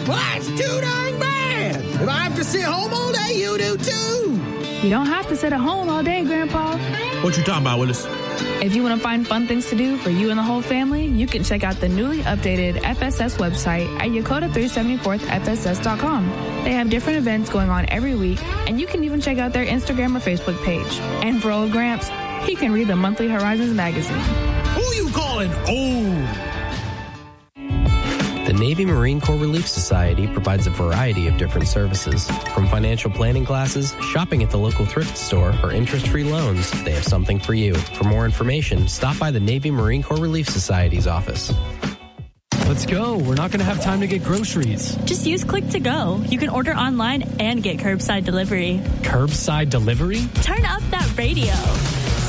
Well, that's too dang bad. If I have to sit home all day, you do too. You don't have to sit at home all day, Grandpa. What you talking about, Willis? If you want to find fun things to do for you and the whole family, you can check out the newly updated FSS website at Yokota374thFSS.com. They have different events going on every week, and you can even check out their Instagram or Facebook page. And for old Gramps, he can read the monthly Horizons magazine. Who you calling old? The Navy Marine Corps Relief Society provides a variety of different services. From financial planning classes, shopping at the local thrift store, or interest-free loans, they have something for you. For more information, stop by the Navy Marine Corps Relief Society's office. Let's go. We're not going to have time to get groceries. Just use Click to Go. You can order online and get curbside delivery. Curbside delivery? Turn up that radio.